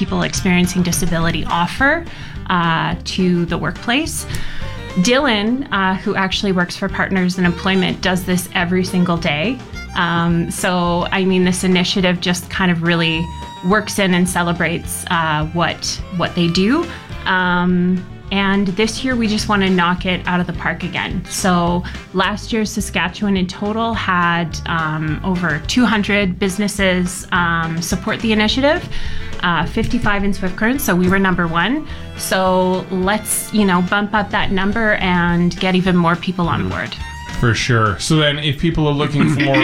people experiencing disability offer to the workplace. Dylan, who actually works for Partners in Employment, does this every single day. So, I mean, this initiative just kind of really works in and celebrates what they do. And this year, we just want to knock it out of the park again. So last year, Saskatchewan in total had over 200 businesses support the initiative, 55 in Swift Current, so we were number one. So let's, bump up that number and get even more people on board. For sure. So then if people are looking for more